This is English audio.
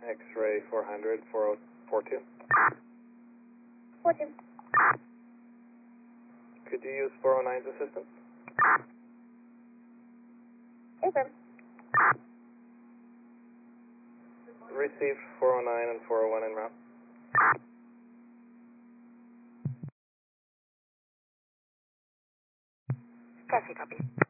X-ray 400, 4042. 42. Could you use 409's assistance? Affirm. Received 409 and 401 en route. Cassie, copy.